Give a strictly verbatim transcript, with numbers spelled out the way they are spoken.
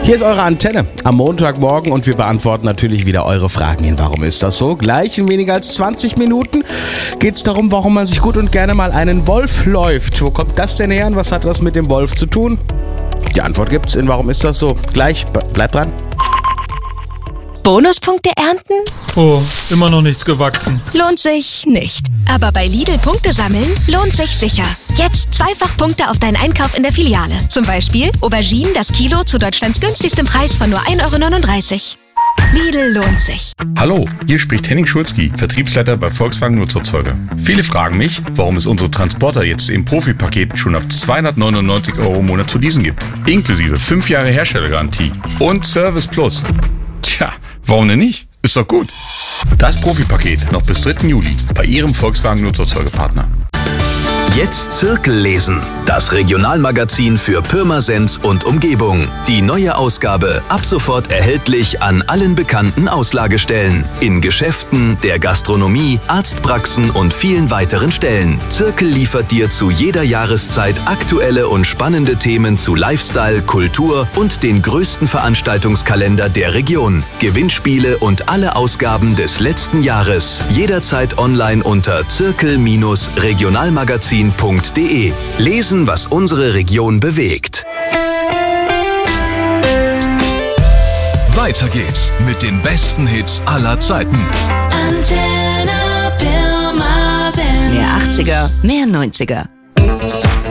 Hier ist eure Antenne am Montagmorgen und wir beantworten natürlich wieder eure Fragen in Warum ist das so? Gleich in weniger als zwanzig Minuten geht es darum, warum man sich gut und gerne mal einen Wolf läuft. Wo kommt das denn her und was hat das mit dem Wolf zu tun? Die Antwort gibt's in Warum ist das so? Gleich, bleibt dran. Bonuspunkte ernten? Oh, immer noch nichts gewachsen. Lohnt sich nicht. Aber bei Lidl Punkte sammeln lohnt sich sicher. Jetzt zweifach Punkte auf deinen Einkauf in der Filiale. Zum Beispiel Auberginen das Kilo zu Deutschlands günstigstem Preis von nur ein Euro neununddreißig. Lidl lohnt sich. Hallo, hier spricht Henning Schulzki, Vertriebsleiter bei Volkswagen Nutzerzeuger. Viele fragen mich, warum es unsere Transporter jetzt im Profi-Paket schon ab zweihundertneunundneunzig Euro im Monat zu leasen gibt. Inklusive fünf Jahre Herstellergarantie und Service Plus. Tja, warum denn nicht? Ist doch gut. Das Profi-Paket noch bis dritten Juli bei Ihrem Volkswagen Nutzerzeugerpartner. Jetzt Zirkel lesen. Das Regionalmagazin für Pirmasens und Umgebung. Die neue Ausgabe ab sofort erhältlich an allen bekannten Auslagestellen. In Geschäften, der Gastronomie, Arztpraxen und vielen weiteren Stellen. Zirkel liefert dir zu jeder Jahreszeit aktuelle und spannende Themen zu Lifestyle, Kultur und den größten Veranstaltungskalender der Region. Gewinnspiele und alle Ausgaben des letzten Jahres. Jederzeit online unter zirkel Regionalmagazin punkt de. Lesen, was unsere Region bewegt. Weiter geht's mit den besten Hits aller Zeiten. Antenne Pirmasens. Mehr achtziger, mehr neunziger.